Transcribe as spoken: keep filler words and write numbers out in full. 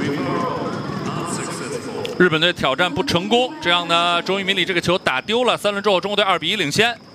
日本队挑战不成功，这样呢，中裕民里这个球打丢了。三轮之后，中国队二比一领先。